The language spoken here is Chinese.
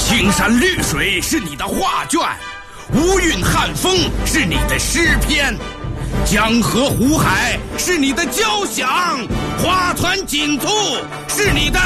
青山绿水是你的画卷，无韵汉风是你的诗篇，江河湖海是你的交响，花团锦簇是你的